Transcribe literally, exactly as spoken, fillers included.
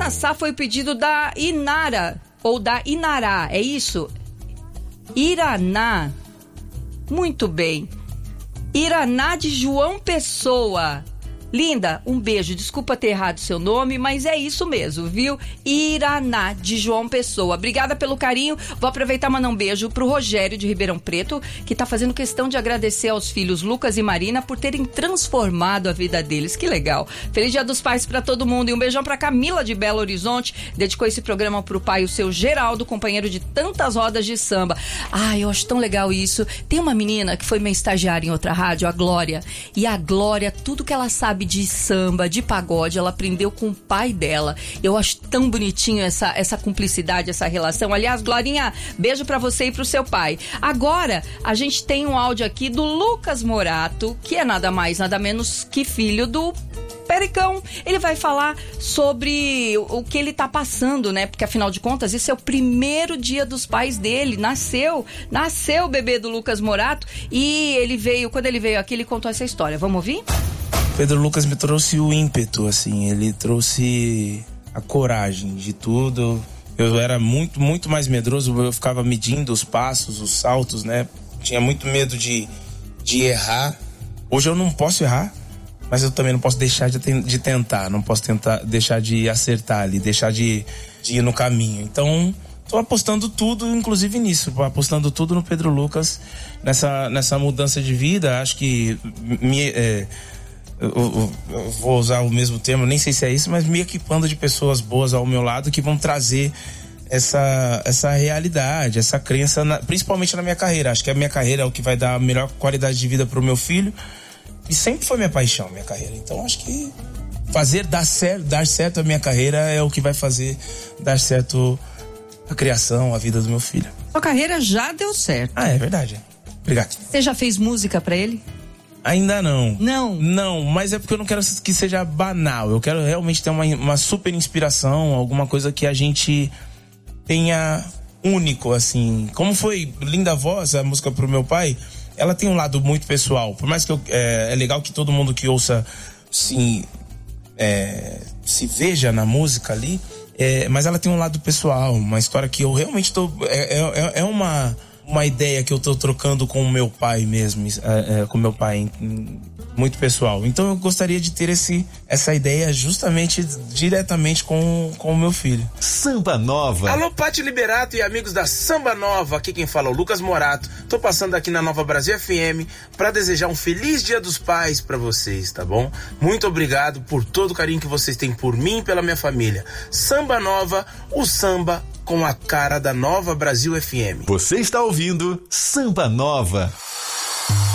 Araçá foi o pedido da Inara, ou da Inará, é isso? Iraná. Muito bem. Iraná de João Pessoa. Linda, um beijo. Desculpa ter errado seu nome, mas é isso mesmo, viu? Iraná de João Pessoa. Obrigada pelo carinho. Vou aproveitar e mandar um beijo pro Rogério de Ribeirão Preto, que tá fazendo questão de agradecer aos filhos Lucas e Marina por terem transformado a vida deles. Que legal. Feliz Dia dos Pais pra todo mundo. E um beijão pra Camila de Belo Horizonte. Dedicou esse programa pro pai, o seu Geraldo, companheiro de tantas rodas de samba. Ah, eu acho tão legal isso. Tem uma menina que foi minha estagiária em outra rádio, a Glória. E a Glória, tudo que ela sabe de samba, de pagode, ela aprendeu com o pai dela. Eu acho tão bonitinho essa, essa cumplicidade, essa relação. Aliás, Glorinha, beijo pra você e pro seu pai. Agora, a gente tem um áudio aqui do Lucas Morato, que é nada mais, nada menos que filho do Pericão. Ele vai falar sobre o que ele tá passando, né? Porque afinal de contas, esse é o primeiro dia dos pais dele. Nasceu, nasceu o bebê do Lucas Morato e ele veio, quando ele veio aqui, ele contou essa história. Vamos ouvir? Pedro Lucas me trouxe o ímpeto, assim, ele trouxe a coragem de tudo. Eu era muito, muito mais medroso, eu ficava medindo os passos, os saltos, né? Tinha muito medo de, de errar. Hoje eu não posso errar, mas eu também não posso deixar de, de tentar, não posso tentar, deixar de acertar ali, deixar de, de ir no caminho. Então, tô apostando tudo, inclusive nisso, apostando tudo no Pedro Lucas, nessa, nessa mudança de vida. Acho que me... É, Eu, eu, eu vou usar o mesmo termo, nem sei se é isso, mas me equipando de pessoas boas ao meu lado que vão trazer essa, essa realidade, essa crença, na, principalmente na minha carreira. Acho que a minha carreira é o que vai dar a melhor qualidade de vida pro meu filho e sempre foi minha paixão, minha carreira. Então acho que fazer dar certo, dar certo a minha carreira é o que vai fazer dar certo a criação, a vida do meu filho. Sua carreira já deu certo. Ah, é verdade. Obrigado. Você já fez música pra ele? Ainda não. Não? Não, mas é porque eu não quero que seja banal. Eu quero realmente ter uma, uma super inspiração, alguma coisa que a gente tenha único, assim. Como foi Linda Voz, a música pro meu pai, ela tem um lado muito pessoal. Por mais que eu, é, é legal que todo mundo que ouça se, é, se veja na música ali, é, mas ela tem um lado pessoal, uma história que eu realmente tô... É, é, é uma... uma ideia que eu tô trocando com o meu pai mesmo, é, é, com o meu pai, muito pessoal. Então eu gostaria de ter esse, essa ideia justamente, diretamente com, com o meu filho. Samba Nova. Alô, Pati Liberato e amigos da Samba Nova, aqui quem fala é o Lucas Morato. Tô passando aqui na Nova Brasil F M pra desejar um feliz Dia dos Pais pra vocês, tá bom? Muito obrigado por todo o carinho que vocês têm por mim e pela minha família. Samba Nova, o samba com a cara da Nova Brasil F M. Você está ouvindo Samba Nova.